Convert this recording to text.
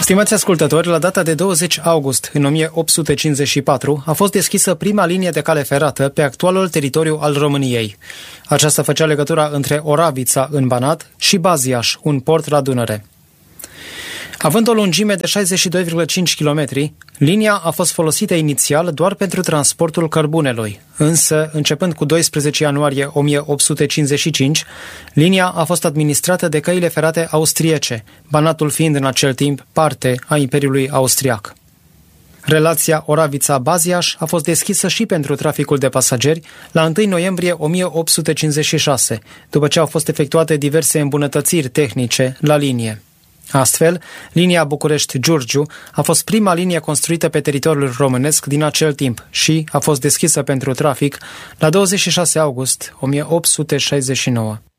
Stimați ascultători, la data de 20 august în 1854 a fost deschisă prima linie de cale ferată pe actualul teritoriu al României. Aceasta făcea legătura între Oravița în Banat și Baziaș, un port la Dunăre. Având o lungime de 62,5 km, linia a fost folosită inițial doar pentru transportul cărbunelui, însă, începând cu 12 ianuarie 1855, linia a fost administrată de căile ferate austriece, Banatul fiind în acel timp parte a Imperiului Austriac. Relația Oravița-Baziaș a fost deschisă și pentru traficul de pasageri la 1 noiembrie 1856, după ce au fost efectuate diverse îmbunătățiri tehnice la linie. Astfel, linia București-Giurgiu a fost prima linie construită pe teritoriul românesc din acel timp și a fost deschisă pentru trafic la 26 august 1869.